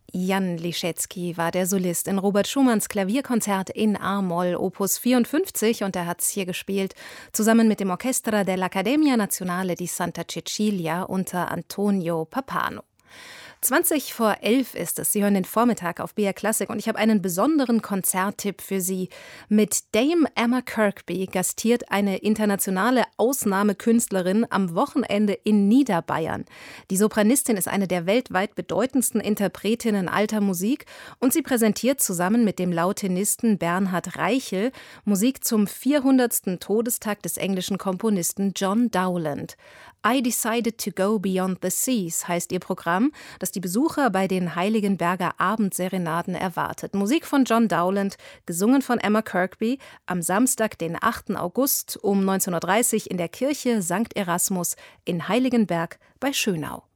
Jan Liszewski war der Solist in Robert Schumanns Klavierkonzert in A-Moll, Opus 54, und er hat es hier gespielt, zusammen mit dem Orchestra dell'Accademia Nazionale di Santa Cecilia unter Antonio Pappano. 20 vor 11 ist es. Sie hören den Vormittag auf BR Classic und ich habe einen besonderen Konzerttipp für Sie. Mit Dame Emma Kirkby gastiert eine internationale Ausnahmekünstlerin am Wochenende in Niederbayern. Die Sopranistin ist eine der weltweit bedeutendsten Interpretinnen alter Musik und sie präsentiert zusammen mit dem Lautenisten Bernhard Reichel Musik zum 400. Todestag des englischen Komponisten John Dowland. I Decided to Go Beyond the Seas heißt ihr Programm, das die Besucher bei den Heiligenberger Abendserenaden erwartet. Musik von John Dowland, gesungen von Emma Kirkby, am Samstag, den 8. August um 19.30 Uhr in der Kirche St. Erasmus in Heiligenberg bei Schönau.